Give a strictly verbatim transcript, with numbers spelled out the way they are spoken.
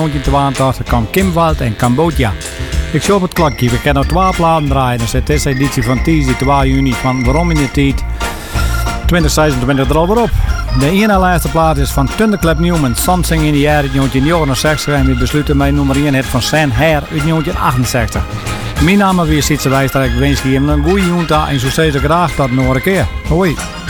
tweeëntwintig kan Kimwald en Cambodja. Ik zie op het klokje, we kunnen nog twaalf platen draaien. Dus het is de editie van Tuesday twee juni van Waarom in de Tijd twintig zesentwintig er alweer op. De ene laatste plaat is van Thunderclap Newman, Something in the Air uit negentien negenenzestig en we besluiten met nummer één hit van San Hair uit negentien achtenzestig. Mijn naam is weer Sietse Wijster, ik wens je hem een goede jonta en zo steeds graag tot een andere keer. Hoi!